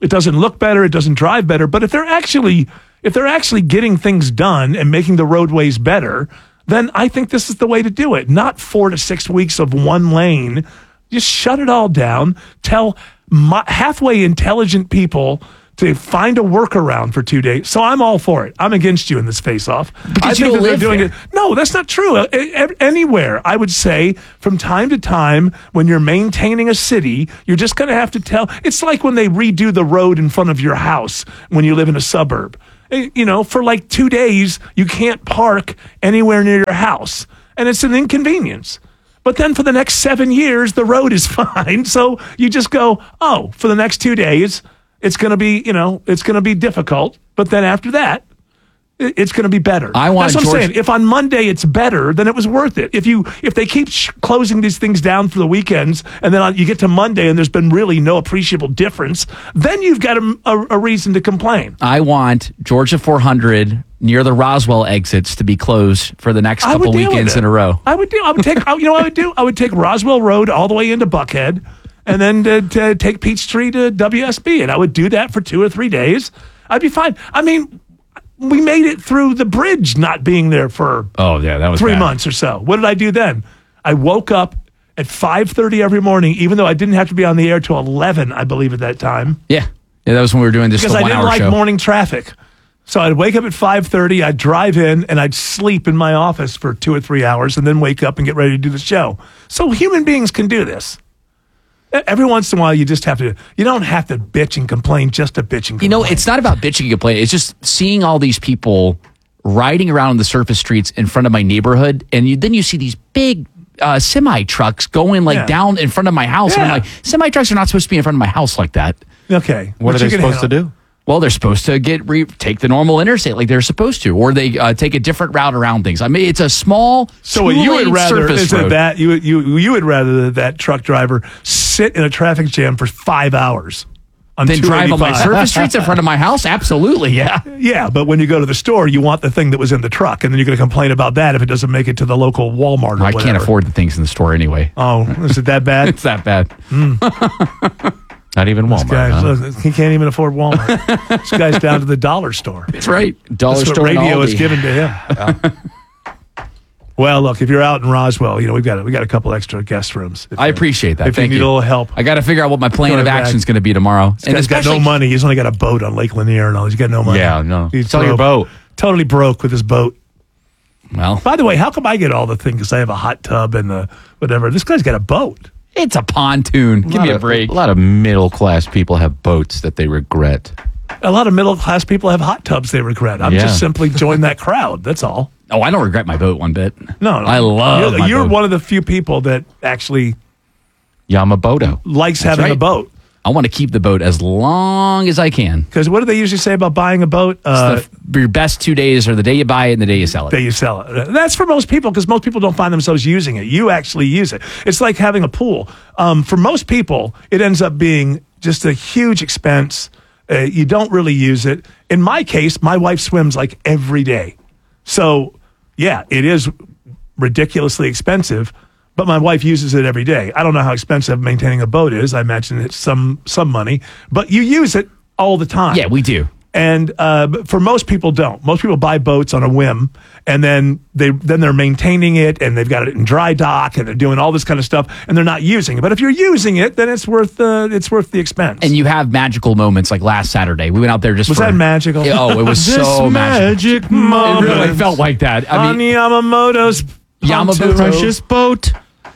It doesn't look better. It doesn't drive better. But if they're actually getting things done and making the roadways better, then I think this is the way to do it. Not 4 to 6 weeks of one lane. Just shut it all down. Tell halfway intelligent people to find a workaround for 2 days. So I'm all for it. I'm against you in this face-off. Because you don't live there. No, that's not true. Anywhere, I would say, from time to time, when you're maintaining a city, you're just going to have to tell. It's like when they redo the road in front of your house when you live in a suburb. For like 2 days, you can't park anywhere near your house. And it's an inconvenience. But then for the next 7 years, the road is fine. So you just go, for the next 2 days, it's going to be, it's going to be difficult. But then after that, it's going to be better. That's what I'm saying. If on Monday it's better, then it was worth it. If they keep closing these things down for the weekends, and then you get to Monday and there's been really no appreciable difference, then you've got a reason to complain. I want Georgia 400 near the Roswell exits to be closed for the next couple weekends in a row. I would take Roswell Road all the way into Buckhead, and then to take Peachtree to WSB, and I would do that for 2 or 3 days. I'd be fine. I mean, we made it through the bridge not being there for that was 3 bad. months or so. What did I do then? I woke up at 5:30 every morning, even though I didn't have to be on the air till 11, I believe, at that time. Yeah, that was when we were doing this. Because I didn't like show. morning traffic. So I'd wake up at 5:30, I'd drive in, and I'd sleep in my office for 2 or 3 hours, and then wake up and get ready to do the show. So human beings can do this. Every once in a while, you don't have to bitch and complain just to bitch and complain. It's not about bitching and complaining. It's just seeing all these people riding around on the surface streets in front of my neighborhood, and then you see these big semi trucks going down in front of my house. And I'm like, semi trucks are not supposed to be in front of my house like that. Okay. What are they supposed to do? Well, they're supposed to take the normal interstate like they're supposed to, or they take a different route around things. I mean, it's a small. So what you would rather is that you would rather that truck driver sit in a traffic jam for 5 hours then drive on my surface streets in front of my house? Absolutely, yeah. Yeah, but when you go to the store, you want the thing that was in the truck, and then you're going to complain about that if it doesn't make it to the local Walmart or whatever. I can't afford the things in the store anyway. Oh, is it that bad? It's that bad. Not even Walmart. He can't even afford Walmart. This guy's down to the dollar store. That's right. That's what radio is given to him. Well, look, if you're out in Roswell, we've got a couple extra guest rooms. I appreciate that. If you need a little help, I got to figure out what my plan of action is going to be tomorrow. And he's got no money. He's only got a boat on Lake Lanier and all. He's got no money. Yeah, no. Sell your boat. Totally broke with his boat. Well, by the way, how come I get all the things? Because I have a hot tub and the whatever. This guy's got a boat. It's a pontoon. Give me a break. A lot of middle-class people have boats that they regret. A lot of middle-class people have hot tubs they regret. I'm just simply joined that crowd. That's all. Oh, I don't regret my boat one bit. No. I love my You're boat. one of the few people that actually Yamamoto likes having a boat. I want to keep the boat as long as I can. Because what do they usually say about buying a boat? Your best 2 days are the day you buy it and the day you sell it. Day you sell it. That's for most people because most people don't find themselves using it. You actually use it. It's like having a pool. For most people, it ends up being just a huge expense. You don't really use it. In my case, my wife swims like every day. So, yeah, it is ridiculously expensive. But my wife uses it every day. I don't know how expensive maintaining a boat is. I imagine it's some money. But you use it all the time. Yeah, we do. And for most people, don't. Most people buy boats on a whim, and then they're maintaining it, and they've got it in dry dock, and they're doing all this kind of stuff, and they're not using it. But if you're using it, then it's worth the expense. And you have magical moments like last Saturday. We went out there was that magical? Oh, it was so magic moment. It really felt like that. On Yamamoto's precious boat.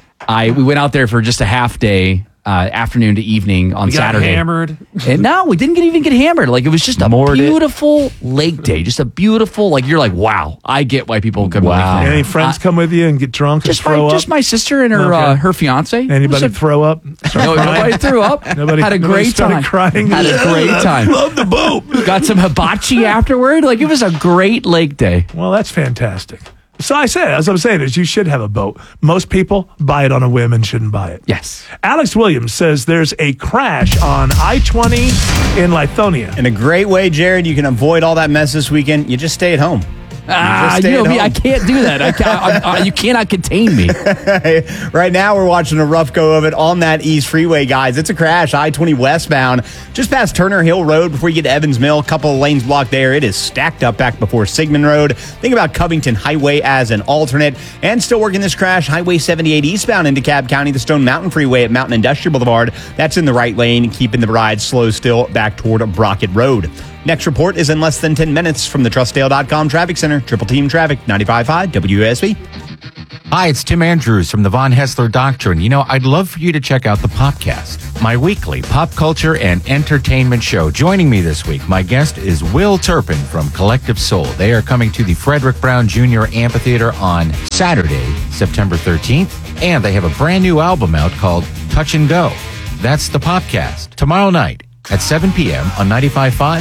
We went out there for just a half day, afternoon to evening on Saturday. Got hammered. And no, we didn't even get hammered. Like it was just a beautiful lake day. Just a beautiful, you're like, wow, I get why people come. Wow. Any friends come with you and get drunk and throw up? Just my sister and her fiance. Anybody throw up? No, nobody threw up. Nobody had a great time. Crying. Had a great time. Love the boat. Got some hibachi afterward. It was a great lake day. Well, that's fantastic. So as I'm saying, is you should have a boat. Most people buy it on a whim and shouldn't buy it. Yes. Alex Williams says there's a crash on I-20 in Lithonia. In a great way, Jared, you can avoid all that mess this weekend. You just stay at home. I can't do that. You cannot contain me. Right now, we're watching a rough go of it on that East Freeway, guys. It's a crash, I-20 westbound, just past Turner Hill Road before you get to Evans Mill. A couple of lanes blocked there. It is stacked up back before Sigmund Road. Think about Covington Highway as an alternate. And still working this crash, Highway 78 eastbound into DeKalb County, the Stone Mountain Freeway at Mountain Industrial Boulevard. That's in the right lane, keeping the ride slow still back toward Brockett Road. Next report is in less than 10 minutes from the TrustDale.com Traffic Center. Triple Team Traffic, 95.5 WSB. Hi, it's Tim Andrews from the Von Hessler Doctrine. You know, I'd love for you to check out the Popcast, my weekly pop culture and entertainment show. Joining me this week, my guest is Will Turpin from Collective Soul. They are coming to the Frederick Brown Jr. Amphitheater on Saturday, September 13th, and they have a brand new album out called Touch and Go. That's the Popcast, tomorrow night at 7 p.m. on 95.5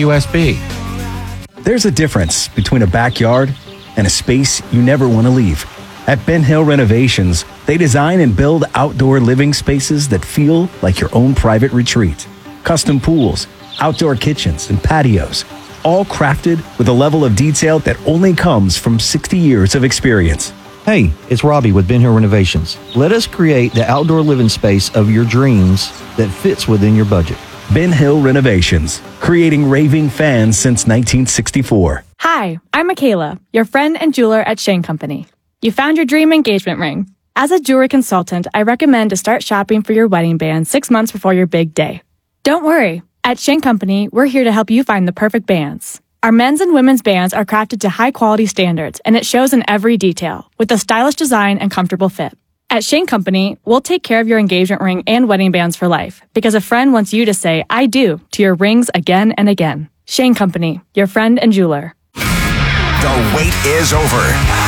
WSB. There's a difference between a backyard and a space you never want to leave. At Ben Hill Renovations, they design and build outdoor living spaces that feel like your own private retreat. Custom pools, outdoor kitchens, and patios, all crafted with a level of detail that only comes from 60 years of experience. Hey, it's Robbie with Ben Hill Renovations. Let us create the outdoor living space of your dreams that fits within your budget. Ben Hill Renovations, creating raving fans since 1964. Hi, I'm Michaela, your friend and jeweler at Shane Company. You found your dream engagement ring. As a jewelry consultant, I recommend to start shopping for your wedding band 6 months before your big day. Don't worry. At Shane Company, we're here to help you find the perfect bands. Our men's and women's bands are crafted to high-quality standards, and it shows in every detail, with a stylish design and comfortable fit. At Shane Company, we'll take care of your engagement ring and wedding bands for life, because a friend wants you to say, I do, to your rings again and again. Shane Company, your friend and jeweler. The wait is over.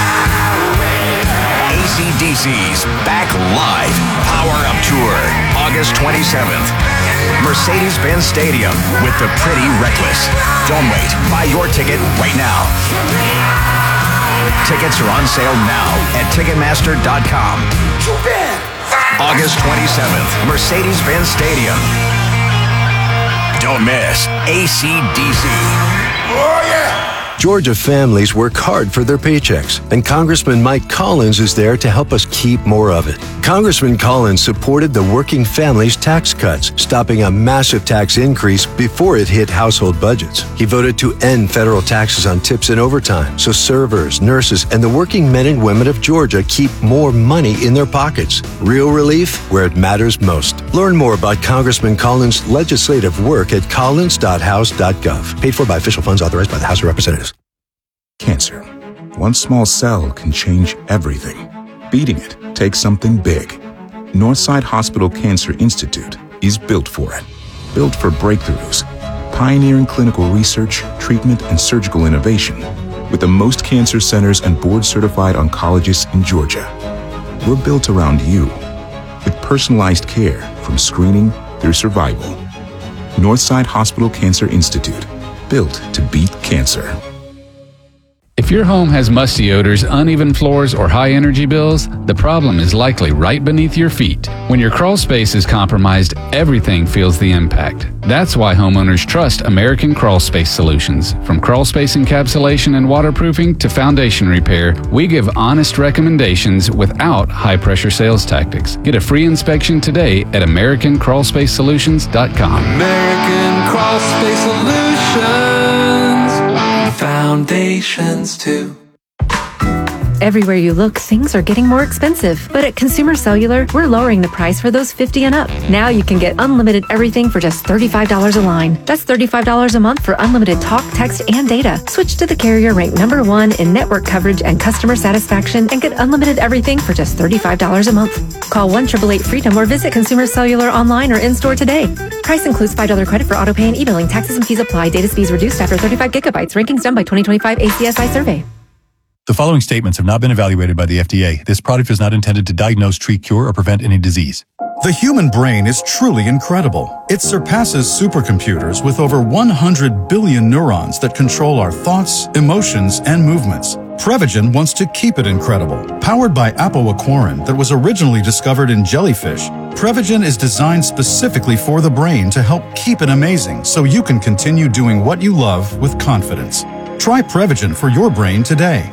AC/DC's back live. Power Up Tour, August 27th. Mercedes-Benz Stadium with the Pretty Reckless. Don't wait. Buy your ticket right now. Tickets are on sale now at Ticketmaster.com. August 27th, Mercedes-Benz Stadium. Don't miss AC/DC. Oh, yeah! Georgia families work hard for their paychecks, and Congressman Mike Collins is there to help us keep more of it. Congressman Collins supported the working families' tax cuts, stopping a massive tax increase before it hit household budgets. He voted to end federal taxes on tips and overtime, so servers, nurses, and the working men and women of Georgia keep more money in their pockets. Real relief where it matters most. Learn more about Congressman Collins' legislative work at collins.house.gov. Paid for by official funds authorized by the House of Representatives. Cancer. One small cell can change everything. Beating it takes something big. Northside Hospital Cancer Institute is built for it. Built for breakthroughs, pioneering clinical research, treatment, and surgical innovation, with the most cancer centers and board-certified oncologists in Georgia. We're built around you, with personalized care from screening through survival. Northside Hospital Cancer Institute, built to beat cancer. If your home has musty odors, uneven floors, or high energy bills, the problem is likely right beneath your feet. When your crawl space is compromised, everything feels the impact. That's why homeowners trust American Crawl Space Solutions. From crawl space encapsulation and waterproofing to foundation repair, we give honest recommendations without high-pressure sales tactics. Get a free inspection today at AmericanCrawlSpaceSolutions.com. American Crawl Space Solutions. Foundations too. Everywhere you look, things are getting more expensive. But at Consumer Cellular, we're lowering the price for those 50 and up. Now you can get unlimited everything for just $35 a line. That's $35 a month for unlimited talk, text, and data. Switch to the carrier ranked #1 in network coverage and customer satisfaction and get unlimited everything for just $35 a month. Call 1-888-FREEDOM or visit Consumer Cellular online or in-store today. Price includes $5 credit for auto pay and e-billing. Taxes and fees apply. Data speeds reduced after 35 gigabytes. Rankings done by 2025 ACSI survey. The following statements have not been evaluated by the FDA. This product is not intended to diagnose, treat, cure, or prevent any disease. The human brain is truly incredible. It surpasses supercomputers with over 100 billion neurons that control our thoughts, emotions, and movements. Prevagen wants to keep it incredible. Powered by apoaquarin that was originally discovered in jellyfish, Prevagen is designed specifically for the brain to help keep it amazing so you can continue doing what you love with confidence. Try Prevagen for your brain today.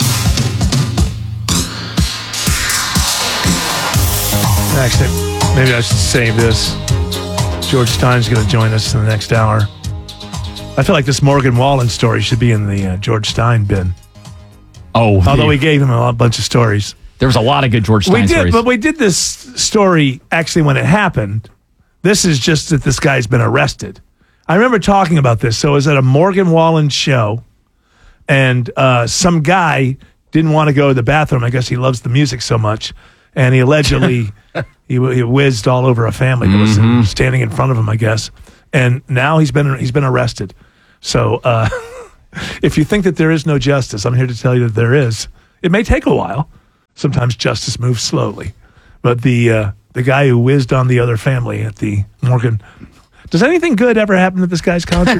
Actually, maybe I should save this. George Stein's going to join us in the next hour. I feel like this Morgan Wallen story should be in the George Stein bin. Oh, although we gave him a bunch of stories. There was a lot of good George Stein stories. But we did this story actually when it happened. This is just that this guy's been arrested. I remember talking about this. So it was at a Morgan Wallen show, and some guy didn't want to go to the bathroom. I guess he loves the music so much. And he allegedly he whizzed all over a family that was standing in front of him, I guess. And now he's been arrested. So if you think that there is no justice, I'm here to tell you that there is. It may take a while. Sometimes justice moves slowly. But the guy who whizzed on the other family at the Morgan. Does anything good ever happen at this guy's concert?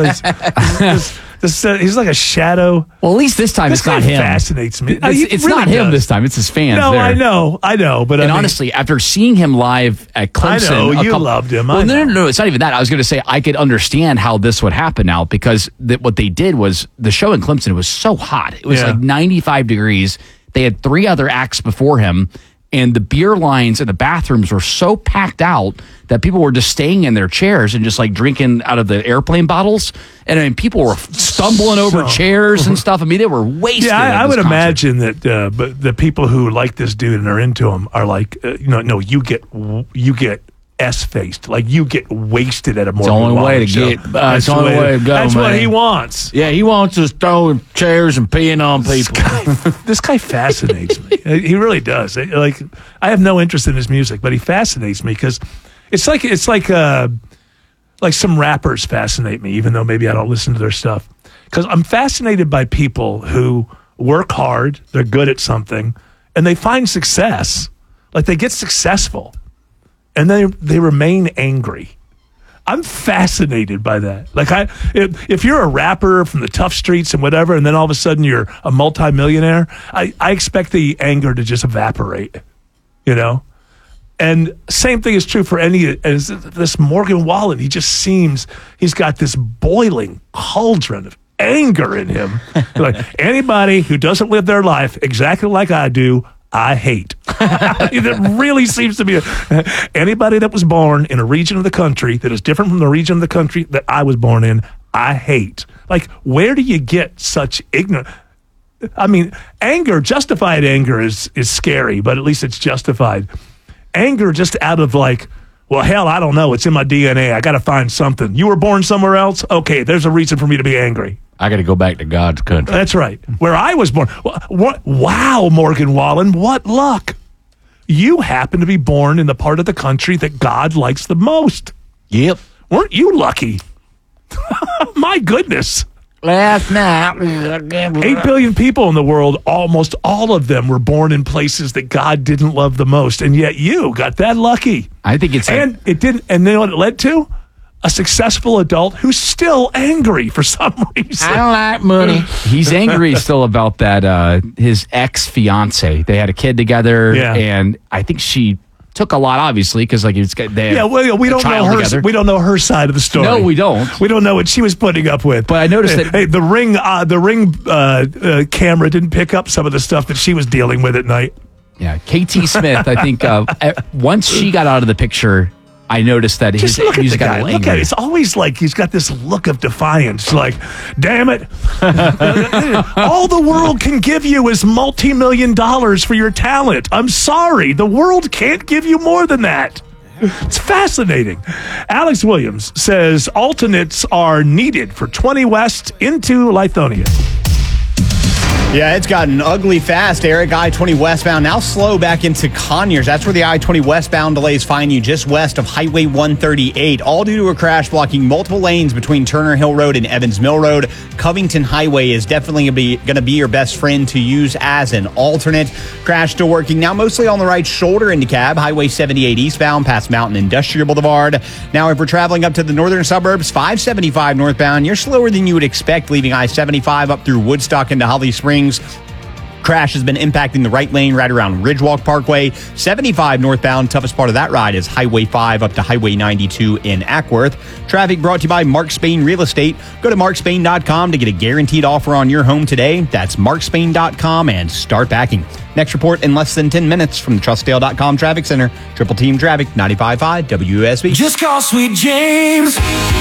He's like a shadow. Well, at least this time it's not him. Fascinates me. It's really not him this time. It's his fans. No, there. I know. But honestly, after seeing him live at Clemson, I know you loved him. Well, no, it's not even that. I was going to say I could understand how this would happen now because what they did was the show in Clemson was so hot. It was like 95 degrees. They had 3 other acts before him. And the beer lines in the bathrooms were so packed out that people were just staying in their chairs and just like drinking out of the airplane bottles. And I mean, people were stumbling over chairs and stuff. I mean, they were wasted. Yeah, I would imagine that but the people who like this dude and are into him are like, no, you get S-faced. Like, you get wasted at a Morgan Wallen way to show. get. It's the only way to go, That's man. what he wants. Yeah, he wants us throwing chairs and peeing on people. This guy fascinates me. He really does. Like, I have no interest in his music, but he fascinates me because it's like some rappers fascinate me, even though maybe I don't listen to their stuff. Because I'm fascinated by people who work hard, they're good at something, and they find success. Like, they get successful. And they remain angry. I'm fascinated by that. Like, if you're a rapper from the tough streets and whatever, and then all of a sudden you're a multimillionaire, I expect the anger to just evaporate, you know? And same thing is true for this Morgan Wallen. He just seems, he's got this boiling cauldron of anger in him. Like, anybody who doesn't live their life exactly like I do, I hate. That really seems to be anybody that was born in a region of the country that is different from the region of the country that I was born in, I hate. Like, where do you get such ignorance? I mean, justified anger is scary, but at least it's justified. Anger just out of like, well, hell, I don't know. It's in my DNA. I got to find something. You were born somewhere else? Okay, there's a reason for me to be angry. I got to go back to God's country. That's right. Where I was born. Wow, Morgan Wallen, what luck. You happen to be born in the part of the country that God likes the most. Yep. Weren't you lucky? My goodness. Last night, 8 billion people in the world, almost all of them were born in places that God didn't love the most, and yet you got that lucky. I think it's it didn't. And then what it led to? A successful adult who's still angry for some reason. I don't like money. He's angry still about that. His ex-fiance. They had a kid together, and I think she took a lot, obviously, because like they we don't know her. Together. We don't know her side of the story. No, we don't. We don't know what she was putting up with. But I noticed that the ring camera didn't pick up some of the stuff that she was dealing with at night. Yeah, KT Smith. I think once she got out of the picture, I noticed that his music got a little angry. Look at it. It's always like he's got this look of defiance. Like, damn it. All the world can give you is multi-million dollars for your talent. I'm sorry. The world can't give you more than that. It's fascinating. Alex Williams says alternates are needed for 20 West into Lithonia. Yeah, it's gotten ugly fast, Eric. I-20 westbound, now slow back into Conyers. That's where the I-20 westbound delays find you, just west of Highway 138, all due to a crash blocking multiple lanes between Turner Hill Road and Evans Mill Road. Covington Highway is definitely going to be your best friend to use as an alternate. Crash still working now, mostly on the right shoulder into Cab, Highway 78 eastbound past Mountain Industrial Boulevard. Now, if we're traveling up to the northern suburbs, 575 northbound, you're slower than you would expect, leaving I-75 up through Woodstock into Holly Springs. crash has been impacting the right lane right around Ridgewalk Parkway. 75 northbound, toughest part of that ride is Highway 5 up to Highway 92 in Ackworth. Traffic brought to you by Mark Spain Real Estate. Go to markspain.com to get a guaranteed offer on your home today. That's markspain.com and start backing. Next report in less than 10 minutes from the TrustDale.com Traffic Center. Triple Team Traffic, 95.5 WSB. Just call Sweet James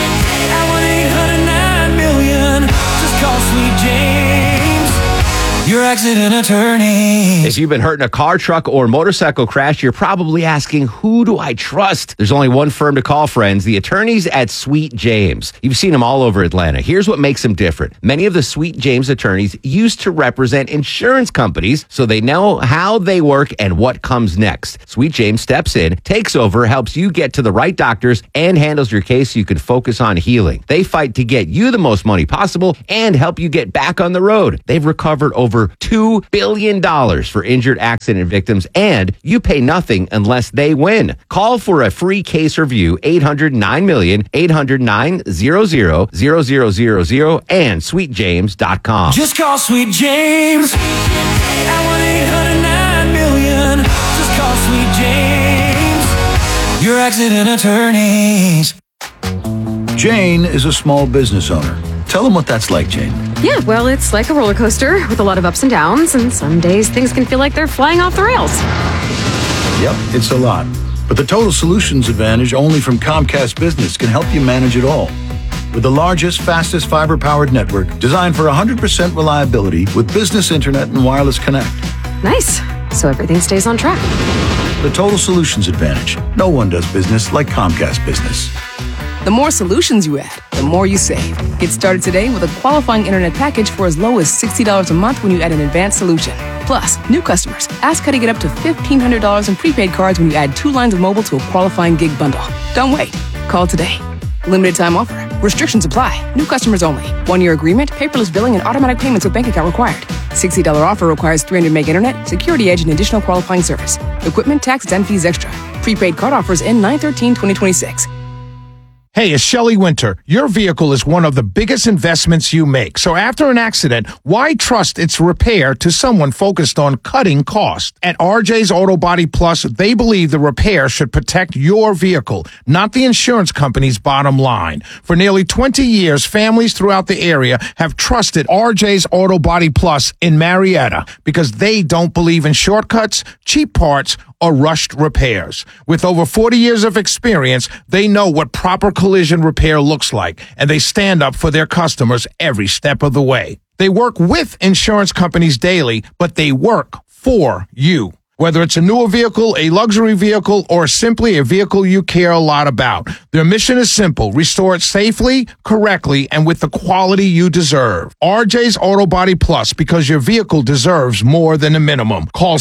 at 1-800-9-million. Just call Sweet James, your accident attorney. If you've been hurt in a car, truck, or motorcycle crash, you're probably asking, who do I trust? There's only one firm to call, friends, the attorneys at Sweet James. You've seen them all over Atlanta. Here's what makes them different. Many of the Sweet James attorneys used to represent insurance companies, so they know how they work and what comes next. Sweet James steps in, takes over, helps you get to the right doctors, and handles your case so you can focus on healing. They fight to get you the most money possible and help you get back on the road. They've recovered over $2 billion for injured accident victims, and you pay nothing unless they win. Call for a free case review, 800-9-million, 800-900-0000, and sweetjames.com. Just call Sweet James at 1-800-9-million. Just call Sweet James, your accident attorneys. Jane is a small business owner. Tell them what that's like, Jane. Yeah, well, it's like a roller coaster with a lot of ups and downs, and some days things can feel like they're flying off the rails. Yep, it's a lot. But the Total Solutions Advantage only from Comcast Business can help you manage it all. With the largest, fastest fiber-powered network designed for 100% reliability with business internet and wireless connect. Nice. So everything stays on track. The Total Solutions Advantage. No one does business like Comcast Business. The more solutions you add, the more you save. Get started today with a qualifying internet package for as low as $60 a month when you add an advanced solution. Plus, new customers, ask how to get up to $1,500 in prepaid cards when you add 2 lines of mobile to a qualifying gig bundle. Don't wait. Call today. Limited time offer. Restrictions apply. New customers only. 1-year agreement, paperless billing, and automatic payments with bank account required. $60 offer requires 300 meg internet, security edge, and additional qualifying service. Equipment, tax, and fees extra. Prepaid card offers end 9/13/2026. Hey, it's Shelley Winter. Your vehicle is one of the biggest investments you make. So after an accident, why trust its repair to someone focused on cutting costs? At RJ's Auto Body Plus, they believe the repair should protect your vehicle, not the insurance company's bottom line. For nearly 20 years, families throughout the area have trusted RJ's Auto Body Plus in Marietta because they don't believe in shortcuts, cheap parts, or rushed repairs. With over 40 years of experience, they know what proper collision repair looks like, and they stand up for their customers every step of the way. They work with insurance companies daily, but they work for you. Whether it's a newer vehicle, a luxury vehicle, or simply a vehicle you care a lot about, their mission is simple: restore it safely, correctly, and with the quality you deserve. RJ's Auto Body Plus, because your vehicle deserves more than a minimum. Call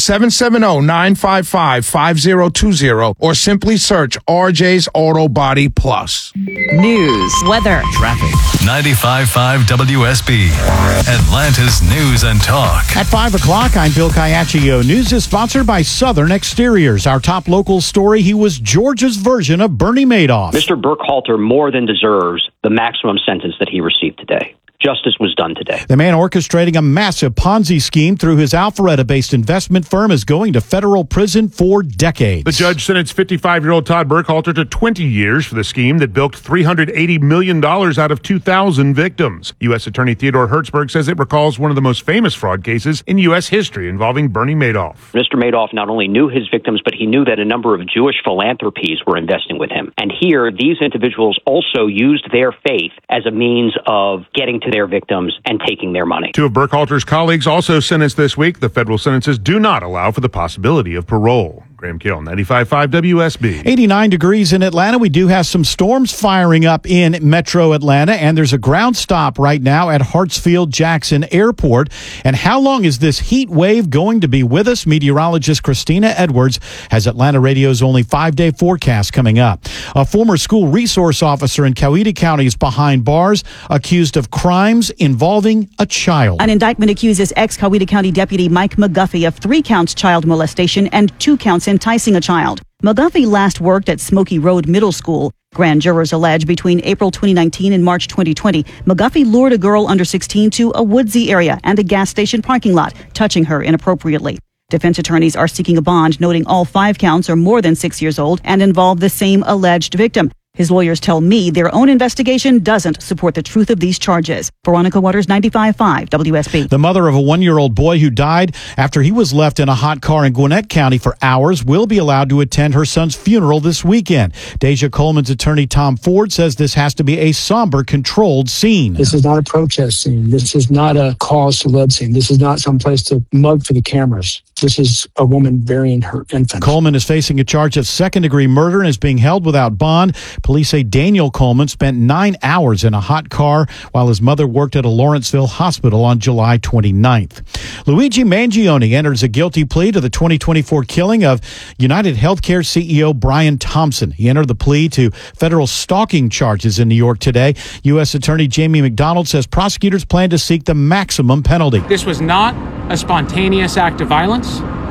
770-955-5020 or simply search RJ's Auto Body Plus. News, weather, traffic. 95.5 WSB, Atlanta's news and talk. At 5 o'clock, I'm Bill Caiaccio. News is sponsored by Southern Exteriors. Our top local story: he was Georgia's version of Bernie Madoff. Mr. Burkhalter more than deserves the maximum sentence that he received today. Justice was done today. The man orchestrating a massive Ponzi scheme through his Alpharetta-based investment firm is going to federal prison for decades. The judge sentenced 55-year-old Todd Burkhalter to 20 years for the scheme that bilked $380 million out of 2,000 victims. U.S. Attorney Theodore Hertzberg says it recalls one of the most famous fraud cases in U.S. history involving Bernie Madoff. Mr. Madoff not only knew his victims, but he knew that a number of Jewish philanthropies were investing with him. And here, these individuals also used their faith as a means of getting to their victims and taking their money. 2 of Burkhalter's colleagues also sentenced this week. The federal sentences do not allow for the possibility of parole. Graham Kill, 95.5 WSB. 89 degrees in Atlanta. We do have some storms firing up in Metro Atlanta, and there's a ground stop right now at Hartsfield-Jackson Airport. And how long is this heat wave going to be with us? Meteorologist Christina Edwards has Atlanta Radio's only 5-day forecast coming up. A former school resource officer in Coweta County is behind bars, accused of crimes involving a child. An indictment accuses ex-Coweta County Deputy Mike McGuffey of 3 counts child molestation and 2 counts enticing a child. McGuffey last worked at Smoky Road Middle School. Grand jurors allege between April 2019 and March 2020, McGuffey lured a girl under 16 to a woodsy area and a gas station parking lot, touching her inappropriately. Defense attorneys are seeking a bond, noting all 5 counts are more than 6 years old and involve the same alleged victim. His lawyers tell me their own investigation doesn't support the truth of these charges. Veronica Waters, 95.5 WSB. The mother of a 1-year-old boy who died after he was left in a hot car in Gwinnett County for hours will be allowed to attend her son's funeral this weekend. Deja Coleman's attorney Tom Ford says this has to be a somber, controlled scene. This is not a protest scene. This is not a cause to love scene. This is not some place to mug for the cameras. This is a woman burying her infant. Coleman is facing a charge of second-degree murder and is being held without bond. Police say Daniel Coleman spent 9 hours in a hot car while his mother worked at a Lawrenceville hospital on July 29th. Luigi Mangione enters a guilty plea to the 2024 killing of United Healthcare CEO Brian Thompson. He entered the plea to federal stalking charges in New York today. U.S. Attorney Jamie McDonald says prosecutors plan to seek the maximum penalty. This was not a spontaneous act of violence.